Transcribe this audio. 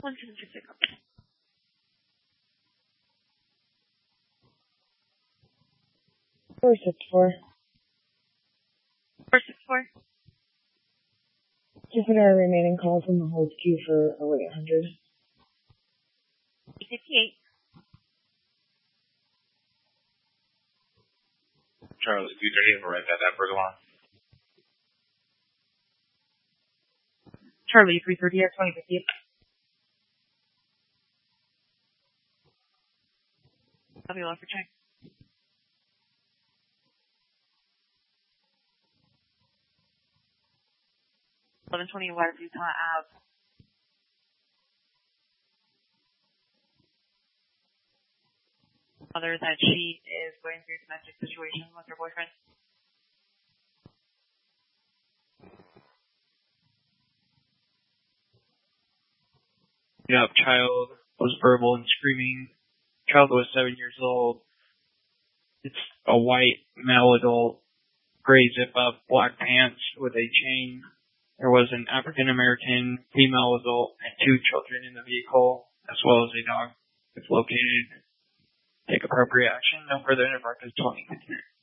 1756. 464. 464. Just put our remaining calls in the hold queue for 0800. 58. Charlie, 230, we'll write that for the one. Charlie, 330 at 2058. W1 for check. 1120 West Utah Ave. Mother that she is going through domestic situation with her boyfriend. Yep, child was verbal and screaming. Child was 7 years old. It's a white male adult, gray zip up, black pants with a chain. There was an African American female adult and 2 children in the vehicle, as well as a dog. If located, take appropriate action. No further than 2015.